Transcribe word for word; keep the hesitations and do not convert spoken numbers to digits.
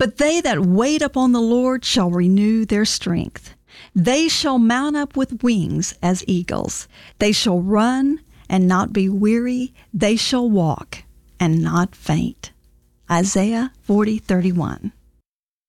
But they that wait upon the Lord shall renew their strength. They shall mount up with wings as eagles. They shall run and not be weary. They shall walk and not faint. Isaiah forty thirty-one.